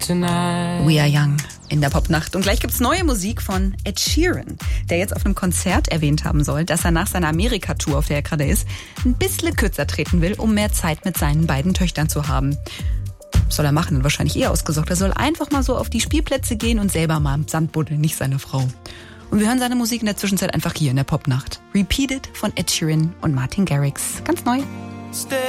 We Are Young in der Popnacht. Und gleich gibt's neue Musik von Ed Sheeran, der jetzt auf einem Konzert erwähnt haben soll, dass er nach seiner Amerika-Tour, auf der er gerade ist, ein bisschen kürzer treten will, um mehr Zeit mit seinen beiden Töchtern zu haben. Soll er machen, wahrscheinlich eher ausgesorgt. Er soll einfach mal so auf die Spielplätze gehen und selber mal im Sand buddeln, nicht seine Frau. Und wir hören seine Musik in der Zwischenzeit einfach hier in der Popnacht. Repeated von Ed Sheeran und Martin Garrix. Ganz neu.